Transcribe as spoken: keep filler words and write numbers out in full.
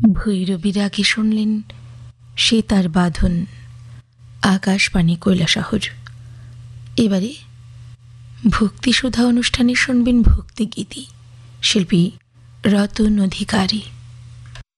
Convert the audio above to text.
ভৈরবীর আগে শুনলেন সে তার বাঁধন, আকাশবাণী কৈলাসহর। এবারে ভক্তিসুধা অনুষ্ঠানে শুনবেন ভক্তিগীতি, শিল্পী রতন অধিকারী।